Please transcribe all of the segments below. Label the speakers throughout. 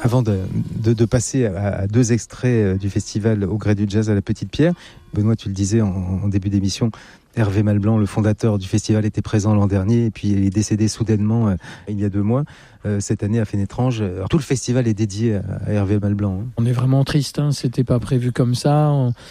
Speaker 1: Avant de passer à 2 extraits du festival Au gré du jazz à la Petite Pierre, Benoît, tu le disais en début d'émission, Hervé Malblanc, le fondateur du festival, était présent l'an dernier et puis il est décédé soudainement il y a 2 mois. Cette année à Fénétrange, tout le festival est dédié à Hervé Malblanc.
Speaker 2: On est vraiment triste, c'était pas prévu comme ça.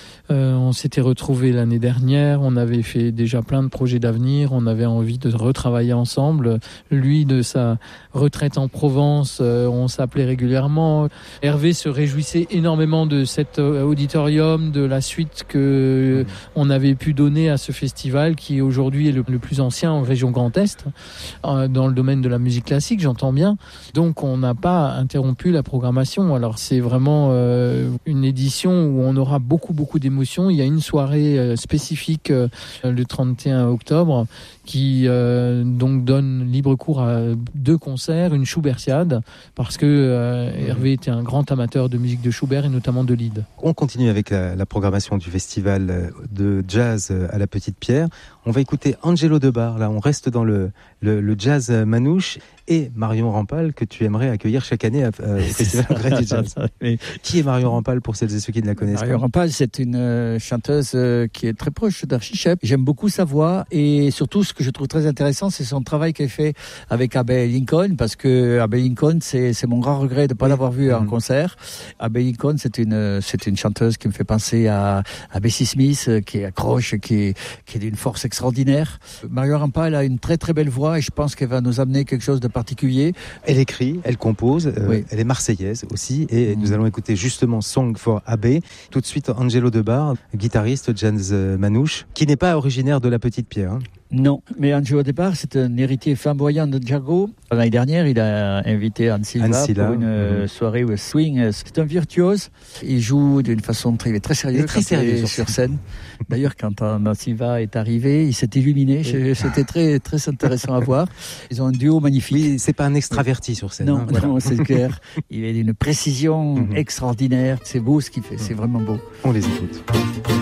Speaker 2: On s'était retrouvés l'année dernière, on avait fait déjà plein de projets d'avenir, on avait envie de retravailler ensemble. Lui, de sa retraite en Provence, on s'appelait régulièrement. Hervé se réjouissait énormément de cet auditorium, de la suite que on avait pu donner à ce festival qui aujourd'hui est le plus ancien en région Grand Est, dans le domaine de la musique classique, j'entends bien. Donc on n'a pas interrompu la programmation. Alors c'est vraiment une édition où on aura beaucoup d'émotions. Il y a une soirée spécifique le 31 octobre qui donc donne libre cours à 2 concerts, une Schubertiade, parce que Hervé était un grand amateur de musique de Schubert et notamment de Lied.
Speaker 1: On continue avec la programmation du festival de jazz à la Petite Pierre. On va écouter Angelo Debar. Là, on reste dans le jazz manouche, et Marion Rampal, que tu aimerais accueillir chaque année au Festival Au gré du jazz. Qui est Marion Rampal, pour celles et ceux qui ne la connaissent pas?
Speaker 3: Marion Rampal, c'est une chanteuse qui est très proche d'Archie Shepp. J'aime beaucoup sa voix, et surtout ce que je trouve très intéressant, c'est son travail qu'elle fait avec Abbey Lincoln, parce que Abbey Lincoln, c'est mon grand regret de ne pas l'avoir vue en concert. Abbey Lincoln, c'est une chanteuse qui me fait penser à Bessie Smith, qui accroche, qui est d'une force extraordinaire. Marion Rampal a une très très belle voix, et je pense qu'elle va nous amener quelque chose de particulier.
Speaker 1: Elle écrit, elle compose, elle est marseillaise aussi, et nous allons écouter justement Song for Abbey. Tout de suite, Angelo Debar, guitariste jazz manouche, qui n'est pas originaire de la Petite Pierre.
Speaker 3: Non, mais Angelo Debar, c'est un héritier flamboyant de Django. L'année dernière, il a invité Anne Silla pour une soirée où swing. C'est un virtuose. Il joue d'une façon très sérieuse, sur scène. D'ailleurs, quand Anne Silla est arrivé, il s'est illuminé. C'était très, très intéressant à voir. Ils ont un duo magnifique.
Speaker 1: Oui, c'est pas un extraverti sur scène.
Speaker 3: Non, non, c'est clair. Il est d'une précision extraordinaire. C'est beau ce qu'il fait. C'est vraiment beau.
Speaker 1: On les écoute.